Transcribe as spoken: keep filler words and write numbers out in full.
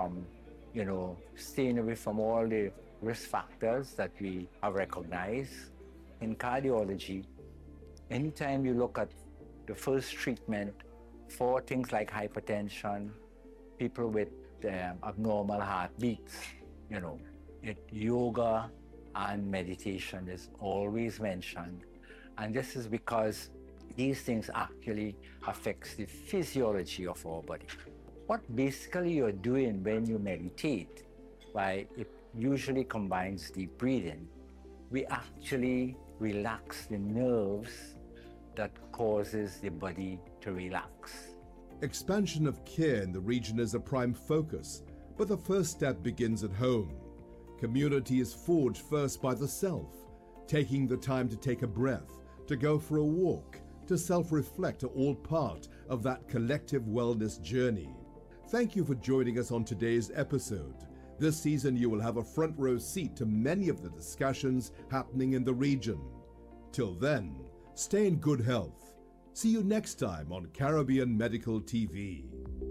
from, you know, staying away from all the risk factors that we have recognized. In cardiology, anytime you look at the first treatment for things like hypertension, people with um, abnormal heartbeats, you know, it, yoga and meditation is always mentioned. And this is because these things actually affects the physiology of our body. What basically you're doing when you meditate, why it usually combines deep breathing, we actually relax the nerves that causes the body to relax. Expansion of care in the region is a prime focus, but the first step begins at home. Community is forged first by the self, taking the time to take a breath, to go for a walk, to self-reflect are all part of that collective wellness journey. Thank you for joining us on today's episode. This season you will have a front row seat to many of the discussions happening in the region. Till then, stay in good health. See you next time on Caribbean Medical T V.